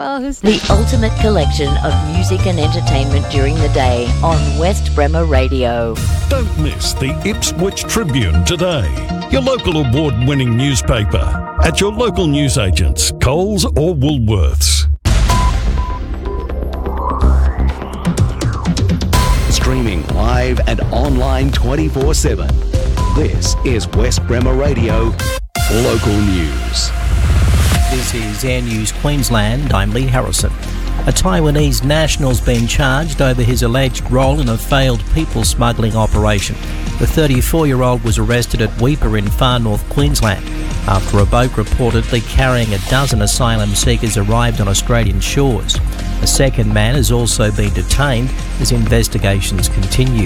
The ultimate collection of music and entertainment during the day on West Bremer Radio. Don't miss the Ipswich Tribune today, your local award-winning newspaper, at your local newsagents, Coles or Woolworths. Streaming live and online 24/7. This is West Bremer Radio Local News. This is Air News Queensland. I'm Lee Harrison. A Taiwanese national's been charged over his alleged role in a failed people smuggling operation. The 34-year-old was arrested at Weipa in far north Queensland after a boat reportedly carrying a dozen asylum seekers arrived on Australian shores. A second man has also been detained as investigations continue.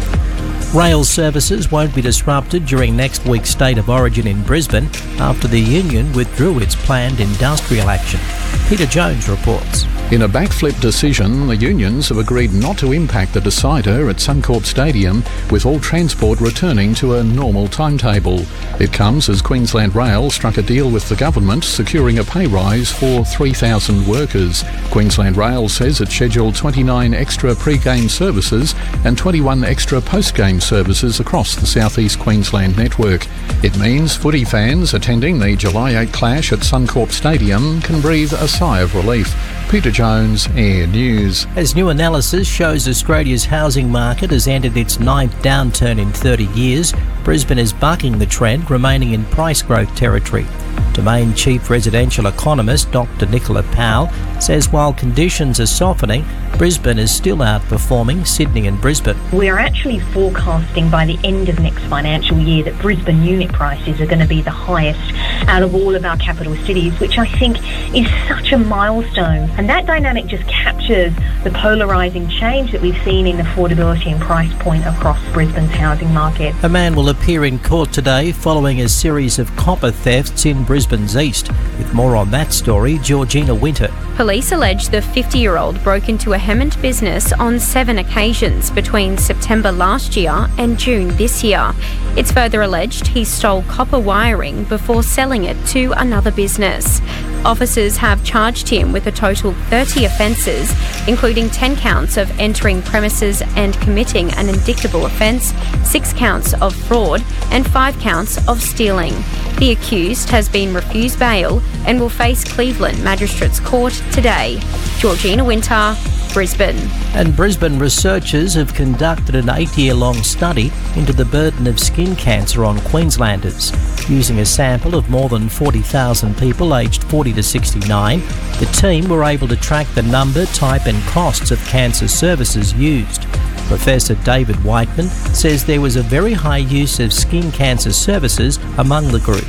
Rail services won't be disrupted during next week's State of Origin in Brisbane after the union withdrew its planned industrial action. Peter Jones reports. In a backflip decision, the unions have agreed not to impact the decider at Suncorp Stadium, with all transport returning to a normal timetable. It comes as Queensland Rail struck a deal with the government, securing a pay rise for 3,000 workers. Queensland Rail says it scheduled 29 extra pre-game services and 21 extra post-game services across the South East Queensland network. It means footy fans attending the July 8 clash at Suncorp Stadium can breathe a sigh of relief. Peter Jones, Air News. As new analysis shows Australia's housing market has entered its ninth downturn in 30 years, Brisbane is bucking the trend, remaining in price growth territory. Domain Chief Residential Economist Dr Nicola Powell says while conditions are softening, Brisbane is still outperforming Sydney and Brisbane. We're actually forecasting by the end of next financial year that Brisbane unit prices are going to be the highest out of all of our capital cities, which I think is such a milestone. And that dynamic just captures the polarising change that we've seen in affordability and price point across Brisbane's housing market. A man will appear in court today following a series of copper thefts in Brisbane's east. With more on that story, Georgina Winter. Police allege the 50-year-old broke into a Hemmant business on 7 occasions between September last year and June this year. It's further alleged he stole copper wiring before selling it to another business. Officers have charged him with a total 30 offences, including 10 counts of entering premises and committing an indictable offence, 6 counts of fraud and 5 counts of stealing. The accused has been refused bail and will face Cleveland Magistrates Court today. Georgina Winter, Brisbane. And Brisbane researchers have conducted an 8-year-long study into the burden of skin cancer on Queenslanders. Using a sample of more than 40,000 people aged 40 to 69, the team were able to track the number, type and costs of cancer services used. Professor David Whiteman says there was a very high use of skin cancer services among the group.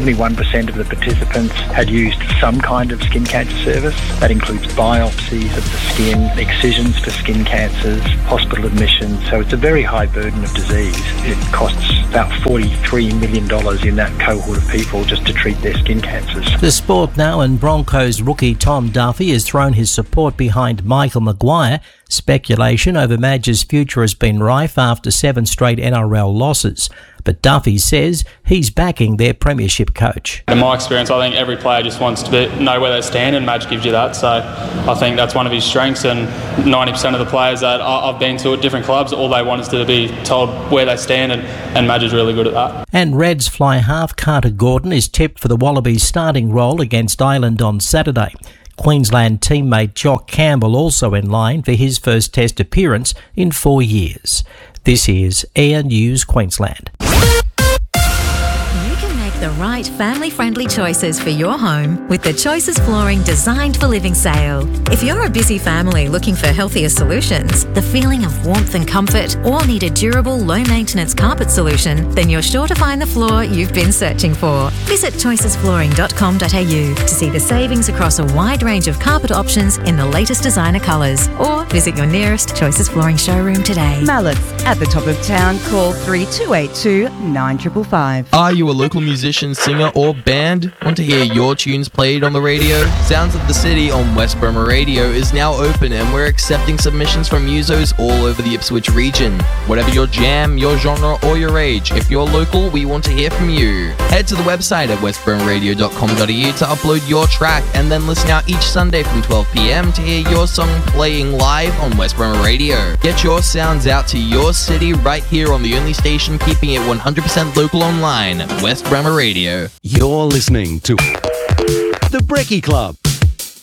71% of the participants had used some kind of skin cancer service. That includes biopsies of the skin, excisions for skin cancers, hospital admissions. So it's a very high burden of disease. It costs about $43 million in that cohort of people just to treat their skin cancers. The sport now, and Broncos rookie Tom Duffy has thrown his support behind Michael Maguire. Speculation over Madge's future has been rife after 7 straight NRL losses. But Duffy says he's backing their premiership coach. In my experience, I think every player just wants to know where they stand, and Madge gives you that. So I think that's one of his strengths, and 90% of the players that I've been to at different clubs, all they want is to be told where they stand, and Madge is really good at that. And Reds fly half Carter Gordon is tipped for the Wallabies starting role against Ireland on Saturday. Queensland teammate Jock Campbell also in line for his first Test appearance in 4 years. This is Air News Queensland. The right family-friendly choices for your home with the Choices Flooring Designed for Living sale. If you're a busy family looking for healthier solutions, the feeling of warmth and comfort, or need a durable, low-maintenance carpet solution, then you're sure to find the floor you've been searching for. Visit choicesflooring.com.au to see the savings across a wide range of carpet options in the latest designer colours, or visit your nearest Choices Flooring showroom today. Mallett's at the top of town. Call 3282 9555. Are you a local musician musician, singer or band? Want to hear your tunes played on the radio? Sounds of the City on West Bremer Radio is now open and we're accepting submissions from musos all over the Ipswich region. Whatever your jam, your genre or your age, if you're local, we want to hear from you. Head to the website at westbremerradio.com.au to upload your track and then listen out each Sunday from 12 p.m. to hear your song playing live on West Bremer Radio. Get your sounds out to your city right here on the only station keeping it 100% local online, West Bremer Radio. You're listening to The Brekkie Club